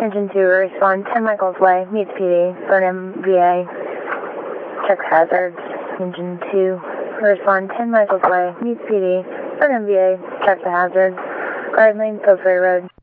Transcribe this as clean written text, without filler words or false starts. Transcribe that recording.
Engine 2, respond 10 Michaels Way, meets PD, Burnham, VA. Check hazards. Engine 2, respond 10 Michaels Way, meets PD, Burnham, VA. Check the hazards. Guard lane, Pillsbury Road.